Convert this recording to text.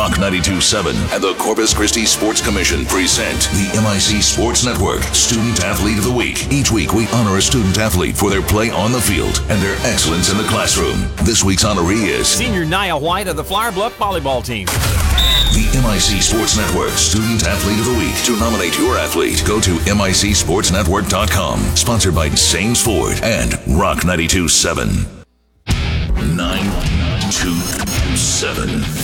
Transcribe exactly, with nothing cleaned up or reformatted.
Rock ninety-two point seven and the Corpus Christi Sports Commission present the M I C Sports Network Student Athlete of the Week. Each week, we honor a student athlete for their play on the field and their excellence in the classroom. This week's honoree is Senior Nia White of the Flower Bluff Volleyball Team. The M I C Sports Network Student Athlete of the Week. To nominate your athlete, go to M I C sports network dot com. Sponsored by Sames Ford and Rock ninety-two point seven. nine two seven.